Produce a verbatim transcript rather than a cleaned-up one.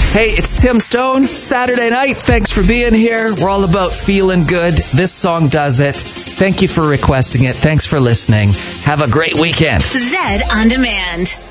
Hey, it's Tim Stone, Saturday night. Thanks for being here. We're all about feeling good. This song does it. Thank you for requesting it. Thanks for listening. Have a great weekend. Zed On Demand.